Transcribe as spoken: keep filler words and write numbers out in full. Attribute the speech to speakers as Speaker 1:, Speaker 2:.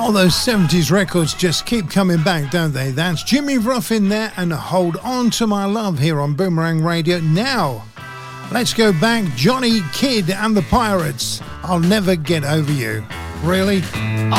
Speaker 1: Oh, those seventies records just keep coming back, don't they? That's Jimmy Ruffin there and Hold On To My Love here on Boomerang Radio. Now, let's go back. Johnny Kidd and the Pirates. I'll Never Get Over You. Really?
Speaker 2: All